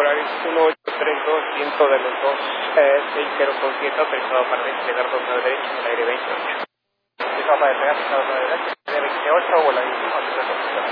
Polaris 1832, viento de los dos 60 autorizado para despegar 29 derecho en el aire 28. Autorizado para despegar 29 derecho, de 28, Polaris 1832.